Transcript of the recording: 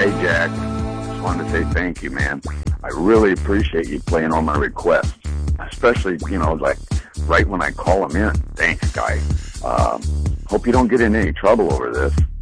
Hey, Jack. Just wanted to say thank you, man. I really appreciate you playing all my requests, especially, like right when I call them in. Thanks, guy. Hope you don't get in any trouble over this.